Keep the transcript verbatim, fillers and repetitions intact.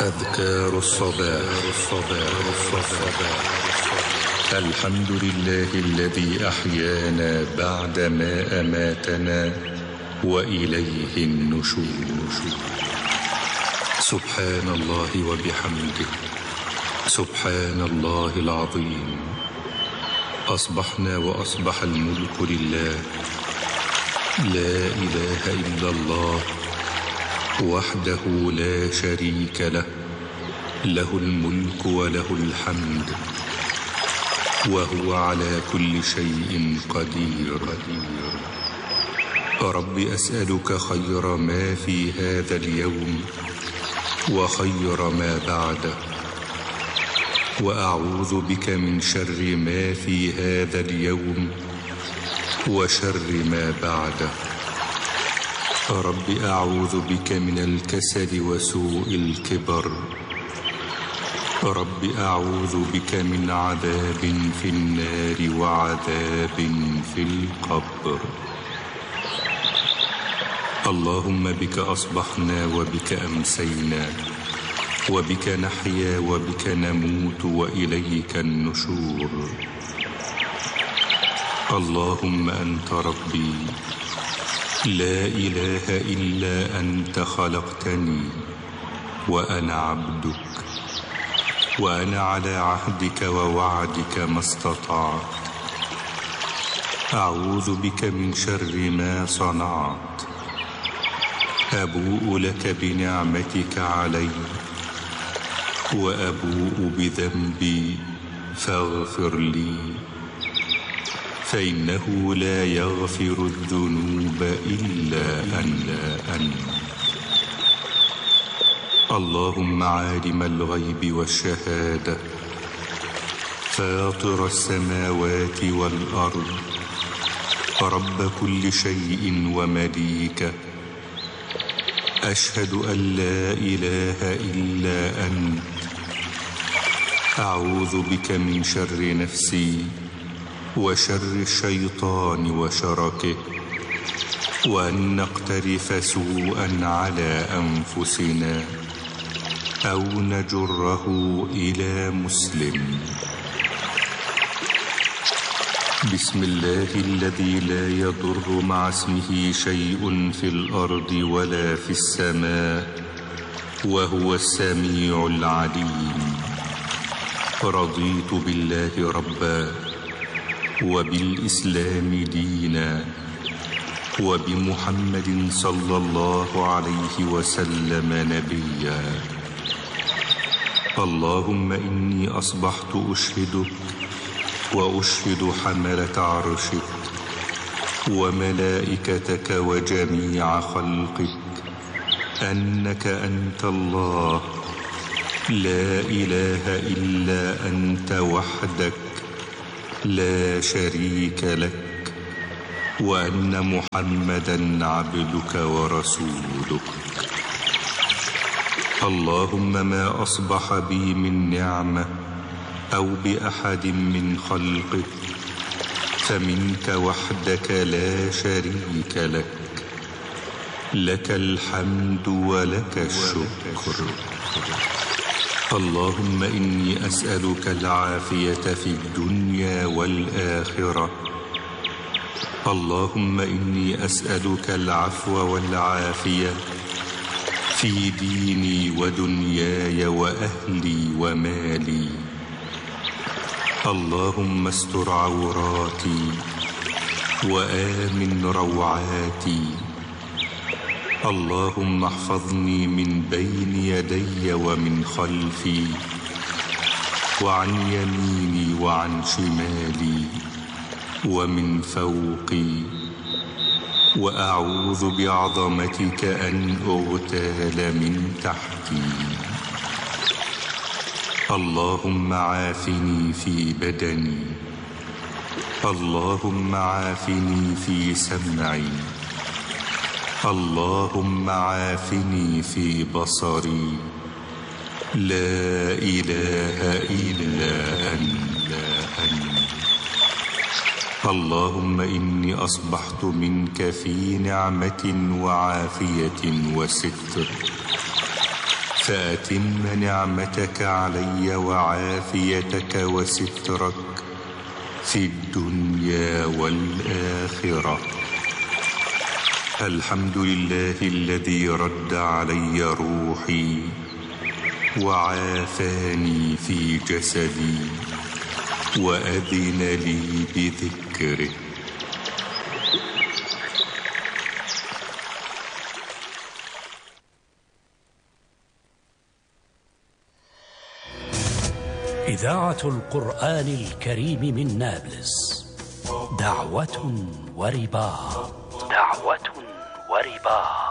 أذكار الصباح. الحمد لله الذي أحيانا بعدما أماتنا وإليه النشور. سبحان الله وبحمده، سبحان الله العظيم. أصبحنا وأصبح الملك لله، لا إله إلا الله وحده لا شريك له، له الملك وله الحمد وهو على كل شيء قدير. رب أسألك خير ما في هذا اليوم وخير ما بعده، وأعوذ بك من شر ما في هذا اليوم وشر ما بعده. رب أعوذ بك من الكسل وسوء الكبر. رب أعوذ بك من عذاب في النار وعذاب في القبر. اللهم بك أصبحنا وبك أمسينا، وبك نحيا وبك نموت وإليك النشور. اللهم أنت ربي، لا إله إلا أنت خلقتني وأنا عبدك، وأنا على عهدك ووعدك ما استطعت. أعوذ بك من شر ما صنعت. أبوء لك بنعمتك علي وأبوء بذنبي فاغفر لي، فإنه لا يغفر الذنوب إلا أنت. اللهم عالم الغيب والشهادة، فاطر السماوات والأرض، رب كل شيء ومليكه، أشهد أن لا إله إلا أنت. أعوذ بك من شر نفسي وشر الشيطان وشركه، وأن نقترف سوءا على أنفسنا أو نجره إلى مسلم. بسم الله الذي لا يضر مع اسمه شيء في الأرض ولا في السماء، وهو السميع العليم. رضيت بالله ربا، وبالإسلام دينا، وبمحمد صلى الله عليه وسلم نبيا. اللهم إني أصبحت أشهدك وأشهد حملة عرشك وملائكتك وجميع خلقك أنك أنت الله، لا إله إلا أنت وحدك لا شريك لك، وأن محمدا عبدك ورسولك. اللهم ما أصبح بي من نعمة أو بأحد من خلقك فمنك وحدك لا شريك لك، لك الحمد ولك الشكر. اللهم إني أسألك العافية في الدنيا والآخرة. اللهم إني أسألك العفو والعافية في ديني ودنياي وأهلي ومالي. اللهم استر عوراتي وآمن روعاتي. اللهم احفظني من بين يدي ومن خلفي وعن يميني وعن شمالي ومن فوقي، وأعوذ بعظمتك أن أغتال من تحتي. اللهم عافني في بدني، اللهم عافني في سمعي، اللهم عافني في بصري، لا إله إلا أنت. اللهم إني أصبحت منك في نعمة وعافية وستر، فأتم نعمتك علي وعافيتك وسترك في الدنيا والآخرة. الحمد لله الذي رد علي روحي وعافاني في جسدي وأذن لي بذكره. إذاعة القرآن الكريم من نابلس، دعوة ورباط. دعوة ورباط.